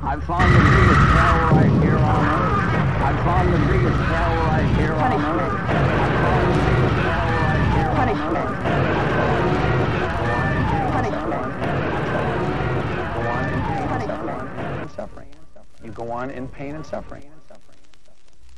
I found the biggest hell right here on earth. I found the biggest hell right here on earth. I found the biggest hell right here on earth. Punishment. Punishment. You go on in pain and suffering. You go on in pain and suffering.